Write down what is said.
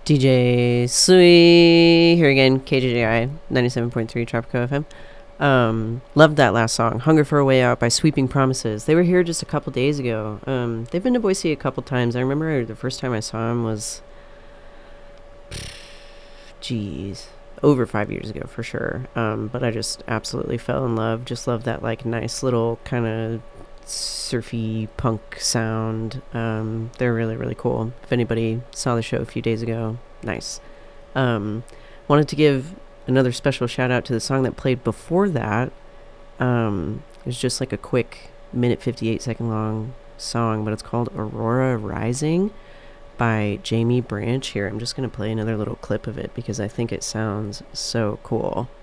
DJ Sui here again, KJJI 97.3 Tropico FM. Loved that last song, Hunger for a Way Out by Sweeping Promises. They were here just a couple days ago. They've been to Boise a couple times. I remember the first time I saw them was, over 5 years ago for sure. But I just absolutely fell in love. Just love that like nice little kind of surfy punk sound. They're really, really cool. If anybody saw the show a few days ago, nice. Wanted to give another special shout out to the song that played before that. It was just like a quick minute 58-second long song, but it's called Aurora Rising by Jamie Branch. Here, I'm just gonna play another little clip of it because I think it sounds so cool.